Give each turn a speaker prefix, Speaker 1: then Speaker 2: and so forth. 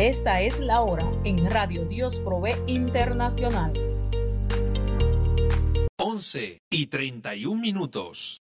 Speaker 1: Esta es la hora en Radio Dios Provee Internacional.
Speaker 2: 11:31.